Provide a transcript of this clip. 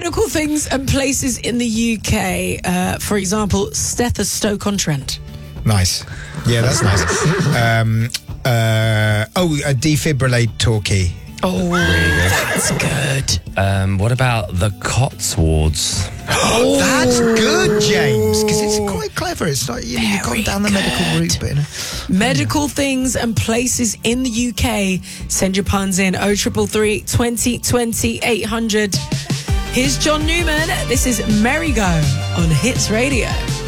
Medical things and places in the UK. For example, Stoke-on-Trent. Nice. Yeah, that's nice. A defibrillator key. Oh, that's good. What about the Cotswolds? Oh, that's good, James, because it's quite clever. It's not you've gone down the medical route, but medical things and places in the UK. Send your puns in 0333 20 20 800. Here's John Newman. This is Merry Go on Hits Radio.